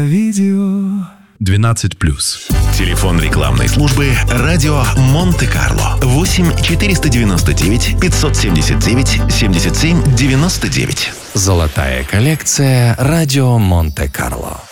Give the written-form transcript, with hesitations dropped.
Видео 12+. Телефон рекламной службы «Радио Монте-Карло». 8 499 579 77 99. Золотая коллекция «Радио Монте-Карло».